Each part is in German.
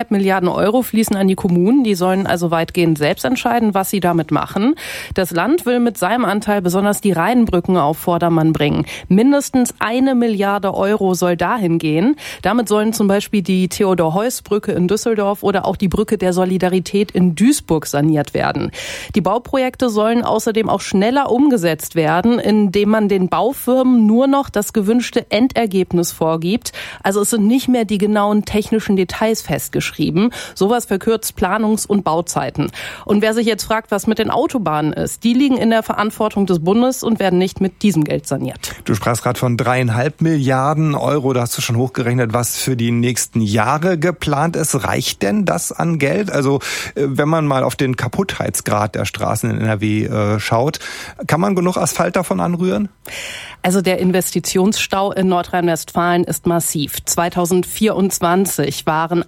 Milliarden Euro fließen an die Kommunen. Die sollen also weitgehend selbst entscheiden, was sie damit machen. Das Land will mit seinem Anteil besonders die Rheinbrücken auf Vordermann bringen. Mindestens 1 Milliarde Euro soll dahin gehen. Damit sollen zum Beispiel die Theodor-Heuss-Brücke in Düsseldorf oder auch die Brücke der Solidarität in Duisburg saniert werden. Die Bauprojekte sollen außerdem auch schneller umgesetzt werden, indem man den Baufirmen nur noch das gewünschte Endergebnis vorgibt. Also es sind nicht mehr die genauen technischen Details festgeschrieben. Sowas verkürzt Planungs- und Bauzeiten. Und wer sich jetzt fragt, was mit den Autobahnen ist, die liegen in der Verantwortung des Bundes und werden nicht mit diesem Geld saniert. Du sprachst gerade von 3,5 Milliarden Euro. Da hast du schon hochgerechnet, was für die nächsten Jahre geplant ist. Reicht denn das an Geld? Also wenn man mal auf den Kaputtheitsgrad der Straßen in NRW schaut, kann man genug Asphalt davon anrühren? Also der Investitionsstau in Nordrhein-Westfalen ist massiv. 2024 waren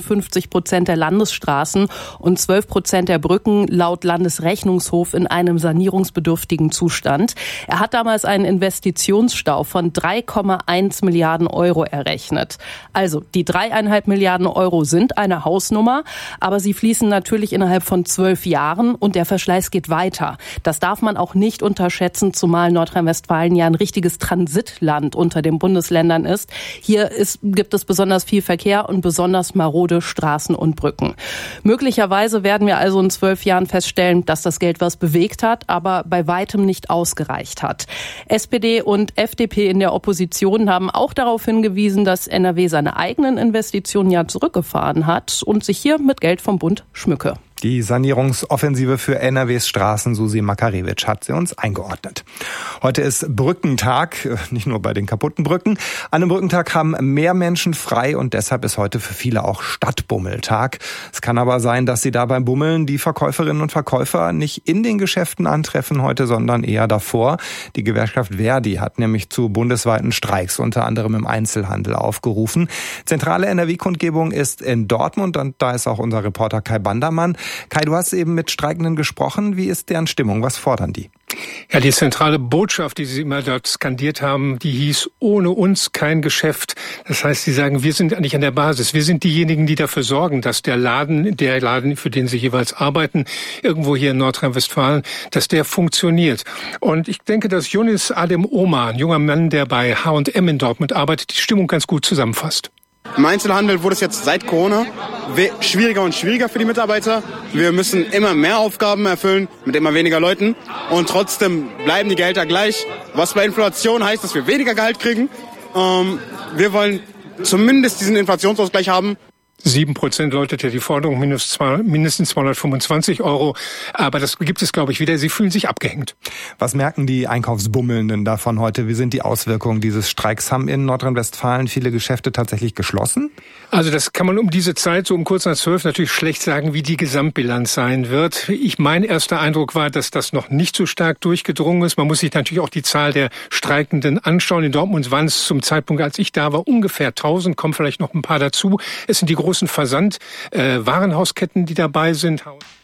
58% der Landesstraßen und 12% der Brücken laut Landesrechnungshof in einem sanierungsbedürftigen Zustand. Er hat damals einen Investitionsstau von 3,1 Milliarden Euro errechnet. Also die 3,5 Milliarden Euro sind eine Hausnummer, aber sie fließen natürlich innerhalb von 12 Jahren und der Verschleiß geht weiter. Das darf man auch nicht unterschätzen, zumal Nordrhein-Westfalen ja ein richtiges Transitland unter den Bundesländern ist. Hier gibt es besonders viel Verkehr und besonders marode Straßen und Brücken. Möglicherweise werden wir also in 12 Jahren feststellen, dass das Geld was bewegt hat, aber bei weitem nicht ausgereicht hat. SPD und FDP in der Opposition haben auch darauf hingewiesen, dass NRW seine eigenen Investitionen ja zurückgefahren hat und sich hier mit Geld vom Bund schmücke. Die Sanierungsoffensive für NRWs Straßen, Susi Makarewitsch, hat sie uns eingeordnet. Heute ist Brückentag, nicht nur bei den kaputten Brücken. An einem Brückentag haben mehr Menschen frei und deshalb ist heute für viele auch Stadtbummeltag. Es kann aber sein, dass sie da beim Bummeln die Verkäuferinnen und Verkäufer nicht in den Geschäften antreffen heute, sondern eher davor. Die Gewerkschaft Verdi hat nämlich zu bundesweiten Streiks, unter anderem im Einzelhandel, aufgerufen. Zentrale NRW-Kundgebung ist in Dortmund und da ist auch unser Reporter Kai Bandermann. Kai, du hast eben mit Streikenden gesprochen. Wie ist deren Stimmung? Was fordern die? Ja, die zentrale Botschaft, die sie immer dort skandiert haben, die hieß: ohne uns kein Geschäft. Das heißt, sie sagen, wir sind eigentlich an der Basis. Wir sind diejenigen, die dafür sorgen, dass der Laden, für den sie jeweils arbeiten, irgendwo hier in Nordrhein-Westfalen, dass der funktioniert. Und ich denke, dass Yunus Adem Omar, ein junger Mann, der bei H&M in Dortmund arbeitet, die Stimmung ganz gut zusammenfasst. Im Einzelhandel wurde es jetzt seit Corona schwieriger und schwieriger für die Mitarbeiter. Wir müssen immer mehr Aufgaben erfüllen mit immer weniger Leuten und trotzdem bleiben die Gehälter gleich. Was bei Inflation heißt, dass wir weniger Gehalt kriegen. Wir wollen zumindest diesen Inflationsausgleich haben. 7% läutet ja die Forderung, mindestens 225 Euro. Aber das gibt es, glaube ich, wieder. Sie fühlen sich abgehängt. Was merken die Einkaufsbummelnden davon heute? Wie sind die Auswirkungen dieses Streiks? Haben in Nordrhein-Westfalen viele Geschäfte tatsächlich geschlossen? Also das kann man um diese Zeit, so um kurz nach 12, natürlich schlecht sagen, wie die Gesamtbilanz sein wird. Mein erster Eindruck war, dass das noch nicht so stark durchgedrungen ist. Man muss sich natürlich auch die Zahl der Streikenden anschauen. In Dortmund waren es zum Zeitpunkt, als ich da war, ungefähr 1000, kommen vielleicht noch ein paar dazu. Es sind die großen Warenhausketten, die dabei sind.